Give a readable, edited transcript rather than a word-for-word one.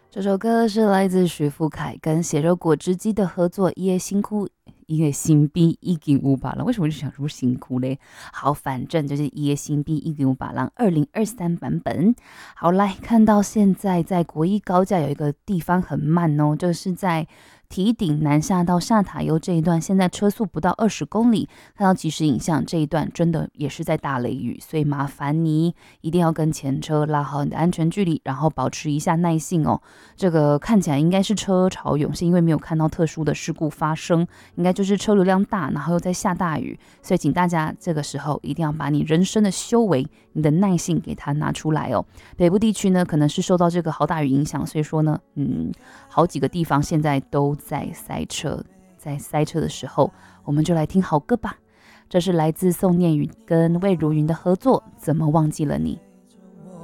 这首歌是来自徐富凯跟血肉果汁机的合作，也辛苦。一个新币一斤五百了，为什么就想说辛苦嘞？好，反正就是一个新币一斤五百郎2023版本。好，来看到现在在国一高架有一个地方很慢哦，就是在提顶南下到下塔悠这一段，现在车速不到20公里。看到即时影像，这一段真的也是在大雷雨，所以麻烦你一定要跟前车拉好你的安全距离，然后保持一下耐性哦。这个看起来应该是车潮涌现，因为没有看到特殊的事故发生，应该就是车流量大，然后又在下大雨，所以请大家这个时候一定要把你人生的修为、你的耐性给它拿出来哦。北部地区呢，可能是受到这个好大雨影响，所以说呢，好几个地方现在都在塞车。在塞车的时候，我们就来听好歌吧。这是来自宋念宇跟魏如云的合作，《怎么忘记了你》。